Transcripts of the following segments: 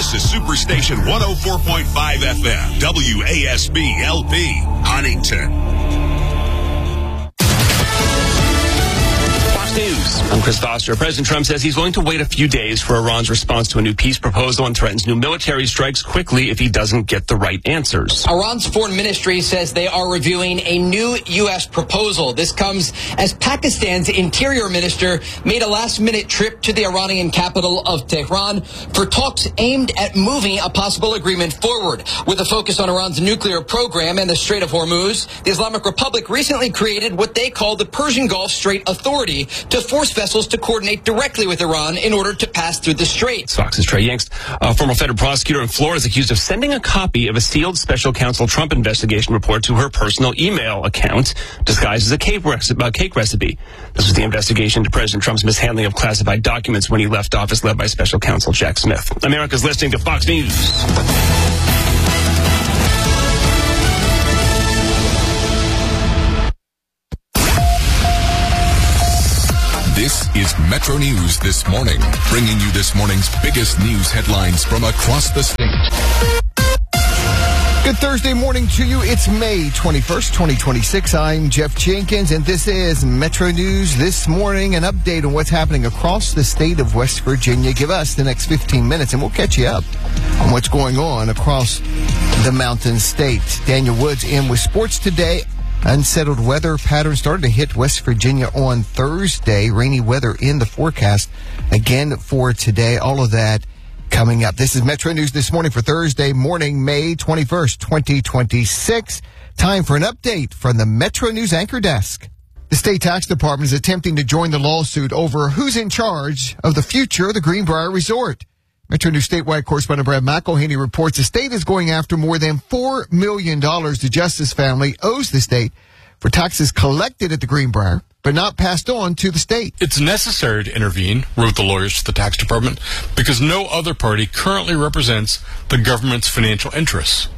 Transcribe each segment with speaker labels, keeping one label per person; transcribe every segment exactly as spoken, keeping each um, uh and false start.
Speaker 1: This is Superstation one oh four point five F M, W A S B L P, Huntington.
Speaker 2: News. I'm Chris Foster. President Trump says he's going to wait a few days for Iran's response to a new peace proposal and threatens new military strikes quickly if he doesn't get the right answers.
Speaker 3: Iran's foreign ministry says they are reviewing a new U S proposal. This comes as Pakistan's interior minister made a last-minute trip to the Iranian capital of Tehran for talks aimed at moving a possible agreement forward. With a focus on Iran's nuclear program and the Strait of Hormuz, the Islamic Republic recently created what they call the Persian Gulf Strait Authority to force vessels to coordinate directly with Iran in order to pass through the strait.
Speaker 2: Fox's Trey Yingst, a former federal prosecutor in Florida, is accused of sending a copy of a sealed special counsel Trump investigation report to her personal email account, disguised as a cake, recipe, uh, cake recipe. This was the investigation to President Trump's mishandling of classified documents when he left office, led by special counsel Jack Smith. America's listening to Fox News.
Speaker 4: This is Metro News This Morning, bringing you this morning's biggest news headlines from across the state.
Speaker 5: Good Thursday morning to you. It's May twenty-first, twenty twenty-six. I'm Jeff Jenkins, and this is Metro News This Morning, an update on what's happening across the state of West Virginia. Give us the next fifteen minutes, and we'll catch you up on what's going on across the Mountain State. Daniel Woods in with sports today. Unsettled weather patterns started to hit West Virginia on Thursday. Rainy weather in the forecast again for today. All of that coming up. This is Metro News This Morning for Thursday morning, May twenty-first, twenty twenty-six. Time for an update from the Metro News Anchor Desk. The state tax department is attempting to join the lawsuit over who's in charge of the future of the Greenbrier Resort. Metro News statewide correspondent Brad McElhaney reports the state is going after more than four million dollars the Justice family owes the state for taxes collected at the Greenbrier, but not passed on to the state.
Speaker 6: It's necessary to intervene, wrote the lawyers to the tax department, because no other party currently represents the government's financial interests.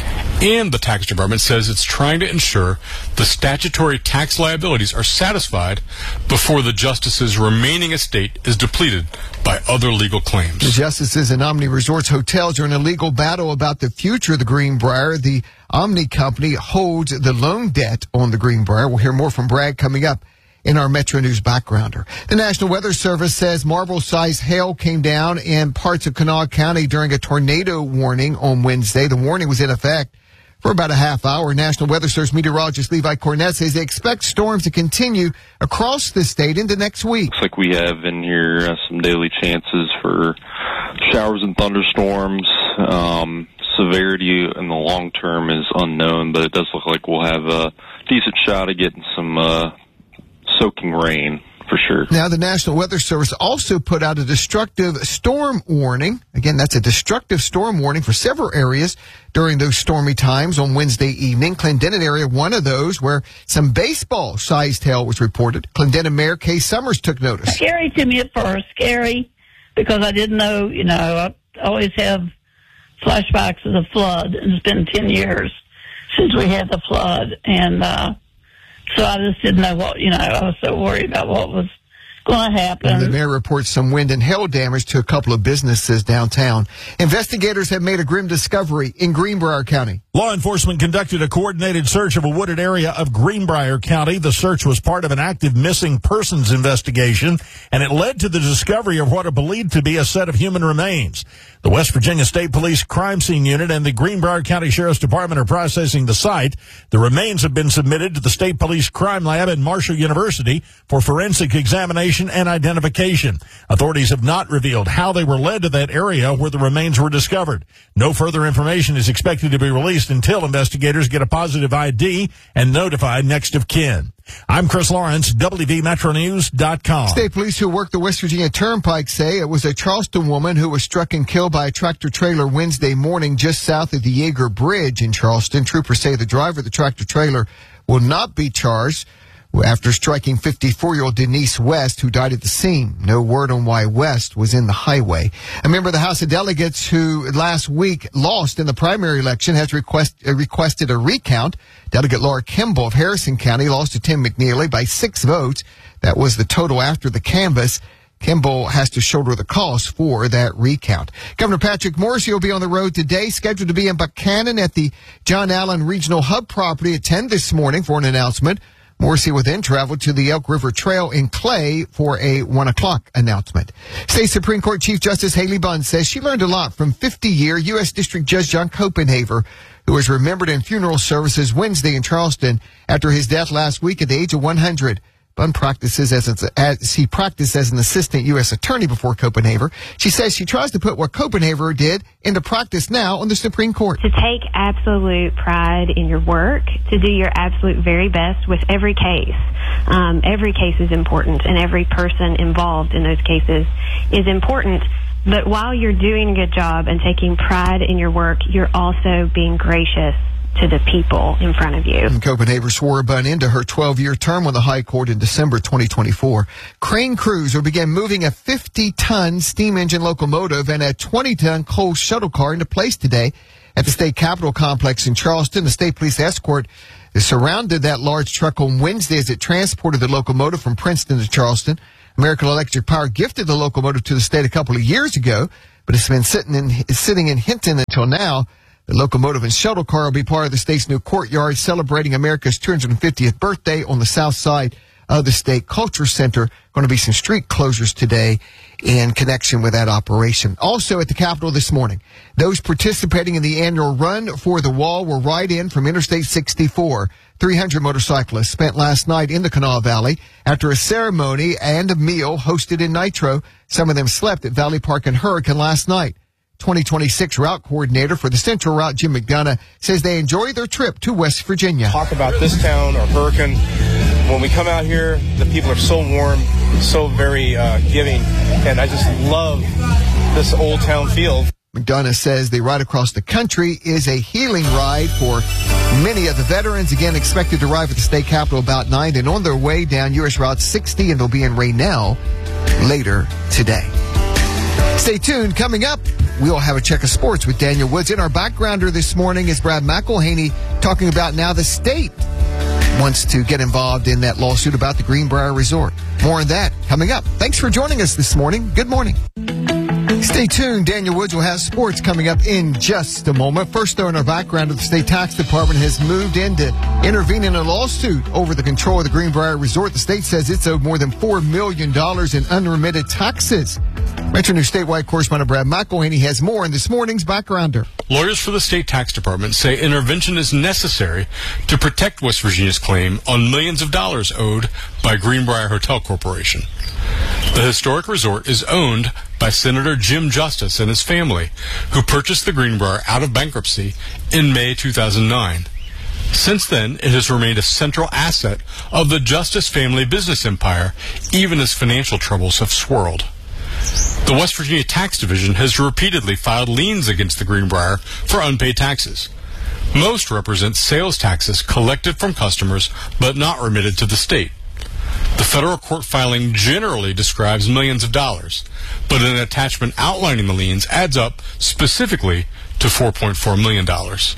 Speaker 6: And the tax department says it's trying to ensure the statutory tax liabilities are satisfied before the justice's remaining estate is depleted by other legal claims.
Speaker 5: The justices and Omni Resorts hotels are in a legal battle about the future of the Greenbrier. The Omni company holds the loan debt on the Greenbrier. We'll hear more from Brad coming up in our Metro News backgrounder. The National Weather Service says Marble-sized hail came down in parts of Kanawha County during a tornado warning on Wednesday. The warning was in effect for about a half hour. National Weather Service meteorologist Levi Cornett says they expect storms to continue across the state into next week.
Speaker 7: Looks like we have in here uh, some daily chances for showers and thunderstorms. Um, severity in the long term is unknown, but it does look like we'll have a decent shot of getting some uh, soaking rain for sure.
Speaker 5: Now, the National Weather Service also put out a destructive storm warning. Again, that's a destructive storm warning for several areas during those stormy times on Wednesday evening. Clendenin area, one of those where some baseball-sized hail was reported. Clendenin Mayor Kay Summers took notice.
Speaker 8: Scary to me at first, scary because I didn't know, you know, I always have flashbacks of the flood, and it's been ten years since we had the flood, and uh so I just didn't know what, you know, I was so worried about what was going to happen.
Speaker 5: And the mayor reports some wind and hail damage to a couple of businesses downtown. Investigators have made a grim discovery in Greenbrier County.
Speaker 9: Law enforcement conducted a coordinated search of a wooded area of Greenbrier County. The search was part of an active missing persons investigation, and it led to the discovery of what are believed to be a set of human remains. The West Virginia State Police Crime Scene Unit and the Greenbrier County Sheriff's Department are processing the site. The remains have been submitted to the State Police Crime Lab and Marshall University for forensic examination and identification. Authorities have not revealed how they were led to that area where the remains were discovered. No further information is expected to be released until investigators get a positive I D and notify next of kin. I'm Chris Lawrence, W V Metro News dot com.
Speaker 5: State police who work the West Virginia Turnpike say it was a Charleston woman who was struck and killed by a tractor trailer Wednesday morning just south of the Yeager Bridge in Charleston. Troopers say the driver of the tractor trailer will not be charged after striking fifty-four-year-old Denise West, who died at the scene. No word on why West was in the highway. A member of the House of Delegates who last week lost in the primary election has request, uh, requested a recount. Delegate Laura Kimball of Harrison County lost to Tim McNeely by six votes. That was the total after the canvass. Kimball has to shoulder the cost for that recount. Governor Patrick Morrisey will be on the road today, scheduled to be in Buchanan at the John Allen Regional Hub property at ten this morning for an announcement. Morrisey will then travel to the Elk River Trail in Clay for a one o'clock announcement. State Supreme Court Chief Justice Haley Bunn says she learned a lot from fifty-year U S District Judge John Copenhaver, who was remembered in funeral services Wednesday in Charleston after his death last week at the age of one hundred. Bunn practices as, an, as he practiced as an assistant U S attorney before Copenhaver. She says she tries to put what Copenhaver did into practice now on the Supreme Court.
Speaker 10: To take absolute pride in your work, to do your absolute very best with every case. Um, every case is important, and every person involved in those cases is important. But while you're doing a good job and taking pride in your work, you're also being gracious to the people in front of you.
Speaker 5: And Copenhaver swore Bunn into her twelve-year term on the High Court in December twenty twenty-four. Crane crews will begin moving a fifty-ton steam engine locomotive and a twenty-ton coal shuttle car into place today at the State Capitol Complex in Charleston. The State Police escort surrounded that large truck on Wednesday as it transported the locomotive from Princeton to Charleston. American Electric Power gifted the locomotive to the state a couple of years ago, but it's been sitting in, sitting in Hinton until now. The locomotive and shuttle car will be part of the state's new courtyard celebrating America's two hundred fiftieth birthday on the south side of the State Culture Center. Going to be some street closures today in connection with that operation. Also at the Capitol this morning, those participating in the annual Run for the Wall will ride in from Interstate sixty-four. three hundred motorcyclists spent last night in the Kanawha Valley after a ceremony and a meal hosted in Nitro. Some of them slept at Valley Park and Hurricane last night. twenty twenty-six route coordinator for the Central Route, Jim McDonough, says they enjoy their trip to West Virginia.
Speaker 11: Talk about this town or Hurricane. When we come out here, the people are so warm, so very uh, giving, and I just love this old town feel.
Speaker 5: McDonough says the ride across the country is a healing ride for many of the veterans. Again, expected to arrive at the state capitol about nine and on their way down U S Route sixty, and they'll be in Raynell later today. Stay tuned. Coming up, we'll have a check of sports with Daniel Woods. In our backgrounder this morning is Brad McElhaney talking about now the state wants to get involved in that lawsuit about the Greenbrier Resort. More on that coming up. Thanks for joining us this morning. Good morning. Stay tuned. Daniel Woods will have sports coming up in just a moment. First, though, in our background, the state tax department has moved in to intervene in a lawsuit over the control of the Greenbrier Resort. The state says it's owed more than four million dollars in unremitted taxes. Metro News statewide correspondent Brad McElhaney has more in this morning's backgrounder.
Speaker 6: Lawyers for the state tax department say intervention is necessary to protect West Virginia's claim on millions of dollars owed by Greenbrier Hotel Corporation. The historic resort is owned by Senator Jim Justice and his family, who purchased the Greenbrier out of bankruptcy in May two thousand nine. Since then, it has remained a central asset of the Justice family business empire, even as financial troubles have swirled. The West Virginia Tax Division has repeatedly filed liens against the Greenbrier for unpaid taxes. Most represent sales taxes collected from customers but not remitted to the state. The federal court filing generally describes millions of dollars, but an attachment outlining the liens adds up specifically to four point four million dollars.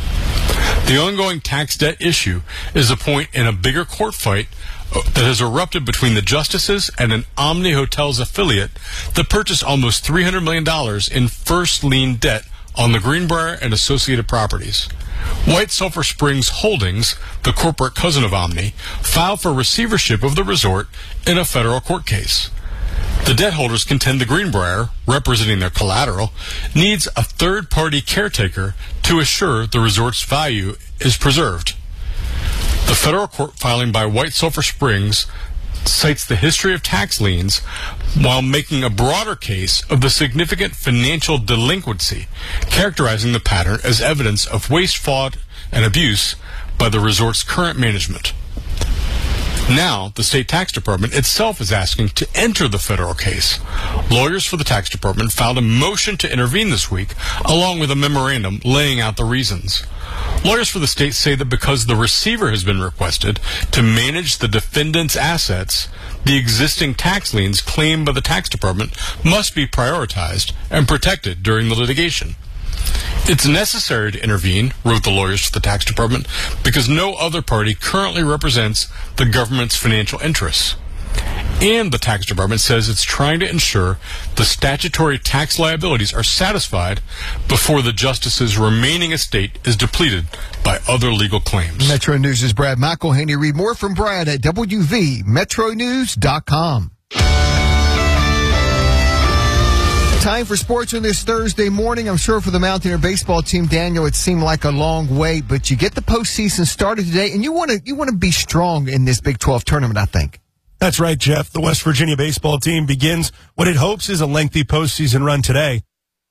Speaker 6: The ongoing tax debt issue is a point in a bigger court fight that has erupted between the Justices and an Omni Hotels affiliate that purchased almost three hundred million dollars in first lien debt on the Greenbrier and associated properties. White Sulphur Springs Holdings, the corporate cousin of Omni, filed for receivership of the resort in a federal court case. The debt holders contend the Greenbrier, representing their collateral, needs a third-party caretaker to assure the resort's value is preserved. The federal court filing by White Sulphur Springs cites the history of tax liens while making a broader case of the significant financial delinquency, characterizing the pattern as evidence of waste, fraud, and abuse by the resort's current management. Now, the state tax department itself is asking to enter the federal case. Lawyers for the tax department filed a motion to intervene this week, along with a memorandum laying out the reasons. Lawyers for the state say that because the receiver has been requested to manage the defendant's assets, the existing tax liens claimed by the tax department must be prioritized and protected during the litigation. It's necessary to intervene, wrote the lawyers for the tax department, because no other party currently represents the government's financial interests. And the tax department says it's trying to ensure the statutory tax liabilities are satisfied before the justice's remaining estate is depleted by other legal claims.
Speaker 5: Metro News' Brad McElhaney. Read more from Brad at W V metro news dot com. Time for sports on this Thursday morning. I'm sure for the Mountaineer baseball team, Daniel, it seemed like a long wait, but you get the postseason started today, and you want to you want to be strong in this Big twelve tournament, I think.
Speaker 12: That's right, Jeff. The West Virginia baseball team begins what it hopes is a lengthy postseason run today.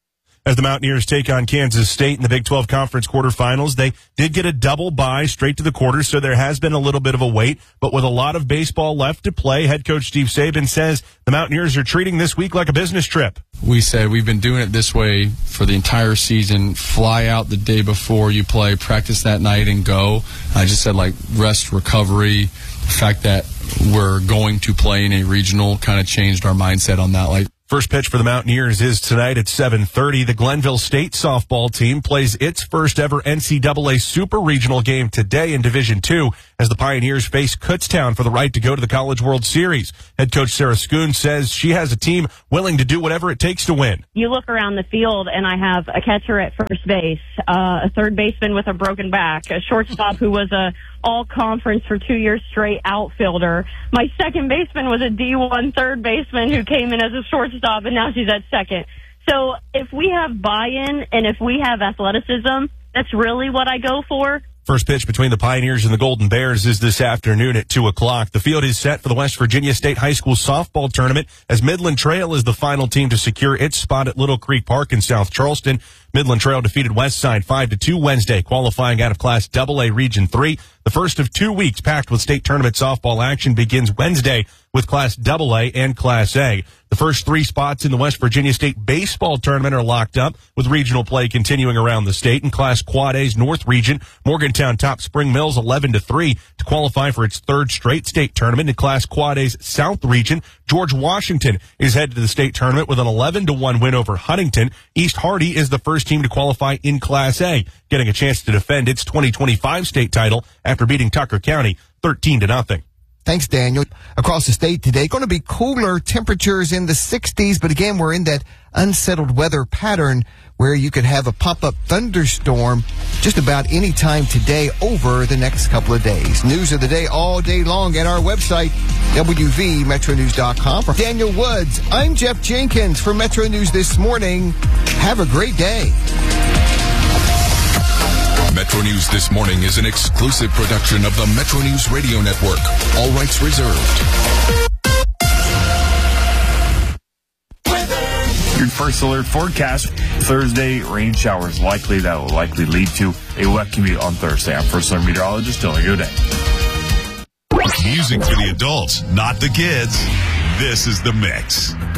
Speaker 12: As the Mountaineers take on Kansas State in the Big twelve Conference quarterfinals, they did get a double bye straight to the quarters, so there has been a little bit of a wait. But with a lot of baseball left to play, head coach Steve Saban says the Mountaineers are treating this week like a business trip.
Speaker 13: We said we've been doing it this way for the entire season. Fly out the day before you play, practice that night, and go. I just said, like, rest, recovery, the fact that we're going to play in a regional kind of changed our mindset on that. Like,
Speaker 12: first pitch for the Mountaineers is tonight at seven thirty. The Glenville State softball team plays its first ever N C double A Super Regional game today in Division two as the Pioneers face Kutztown for the right to go to the College World Series. Head coach Sarah Schoon says she has a team willing to do whatever it takes to win.
Speaker 14: You look around the field and I have a catcher at first base, uh, a third baseman with a broken back, a shortstop who was a all-conference for two years straight outfielder. My second baseman was a D one third baseman who came in as a shortstop, and now she's at second. So if we have buy-in and if we have athleticism, that's really what I go for.
Speaker 12: First pitch between the Pioneers and the Golden Bears is this afternoon at two o'clock. The field is set for the West Virginia State High School softball tournament as Midland Trail is the final team to secure its spot at Little Creek Park in South Charleston. Midland Trail defeated Westside five to two Wednesday, qualifying out of Class double A Region three. The first of two weeks packed with state tournament softball action begins Wednesday with Class double A and Class A. The first three spots in the West Virginia State baseball tournament are locked up, with regional play continuing around the state. In Class Quad A's North Region, Morgantown topped Spring Mills eleven to three to qualify for its third straight state tournament. In Class Quad A's South Region, George Washington is headed to the state tournament with an eleven to one win over Huntington. East Hardy is the first team to qualify in Class A, getting a chance to defend its twenty twenty-five state title after beating Tucker County thirteen to nothing.
Speaker 5: Thanks, Daniel. Across the state today, going to be cooler temperatures in the sixties, but again, we're in that unsettled weather pattern where you could have a pop-up thunderstorm just about any time today over the next couple of days. News of the day all day long at our website, W V metro news dot com. For Daniel Woods, I'm Jeff Jenkins for Metro News This Morning. Have a great day.
Speaker 4: Metro News This Morning is an exclusive production of the Metro News Radio Network. All rights reserved.
Speaker 15: Your first alert forecast. Thursday, rain showers likely. That will likely lead to a wet commute on Thursday. I'm first alert meteorologist Dylan Goday.
Speaker 1: Music for the adults, not the kids. This is The Mix.